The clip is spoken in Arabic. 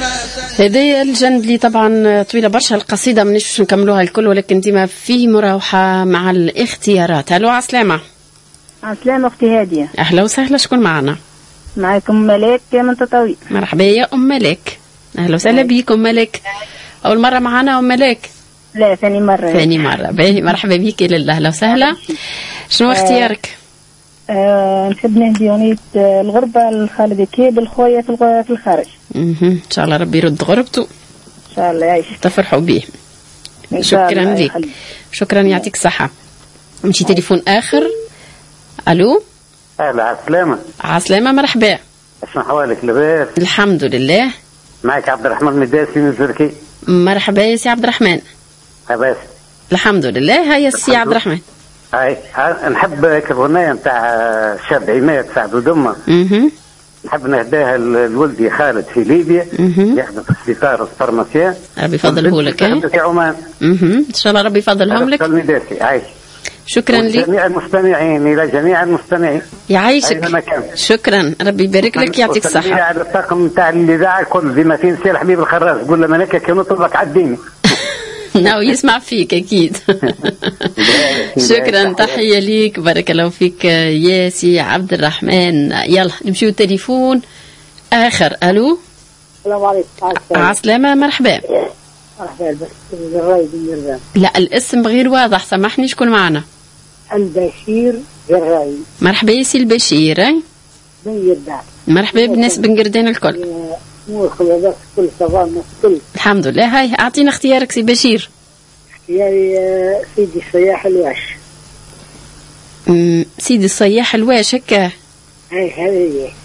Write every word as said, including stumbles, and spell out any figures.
هذه الجنب اللي طبعا طويله برشا القصيده مانيش نكملوها الكل، ولكن ديما فيه مراوحه مع الاختيارات. الو عسلامه. عسلامه اختي هاديه. اهلا وسهلا، شكون معنا؟ معكم ملاك من تطاوي. مرحبا يا ام ملاك، اهلا وسهلا بيكم. ملاك اول مره معنا ام ملاك؟ لا ثاني مره. ثاني مره، باهي مرحبا بيك. لله اهلا وسهلا. شنو اختيارك؟ آه نحب نهدي اغنيه الغربه لخالد كيب الخويه في الخارج. اها ان شاء الله ربي يرد غربته ان شاء الله يعيش تفرحوا به. شكرا لك، شكرا يعطيك الصحه. نمشي تليفون اخر. الو اهلا عسلامه. عسلامه مرحبا. شنو احوالك؟ لاباس الحمد لله. معك عبد الرحمن مداسي من الزركي. مرحبا يا سي عبد الرحمن. لاباس الحمد لله. هيا السي عبد الرحمن. هاي نحب الاغنيه نتاع الشاب عماد سعد ودمه. اها نحب نهداها لولدي خالد في ليبيا يخدم في السفاره الفارماسيان. ربي يفضله لك. في عمان. اها ان شاء الله ربي يفضلهم لك. المداسي عايش. شكرا لك. جميع المستمعين، الى جميع المستمعين يعيشك. شكرا ربي يبارك لك يعطيك الصحه. على الطاقم نتاع الاذاعه كل ديما فين سي الحبيب الخراز قول له ملكه كي نطلب لك عديني. ناو يسمع فيك اكيد. شكرا، تحيه ليك، بارك الله فيك يا سي عبد الرحمن. يلا نمشيو التليفون اخر. الو السلام عليكم. عسلامه مرحبا. مرحبا بس جراي بن جران. لا الاسم غير واضح، سامحني. شكون معنا؟ البشير جراي. مرحبا يا سي البشير. بن جردان. مرحبا بالناس بن جردان الكل. مو خلاص كل صباح كل. الحمد لله. هاي اعطينا اختيارك سي بشير. اختياري سيدي الصياح الواش. سيدي الصياح الواش هكا. هاي هذه